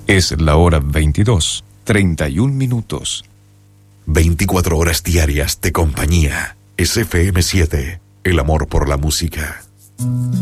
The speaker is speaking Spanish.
Es la hora 22:31. 24 horas diarias de compañía. Es FM7, el amor por la música.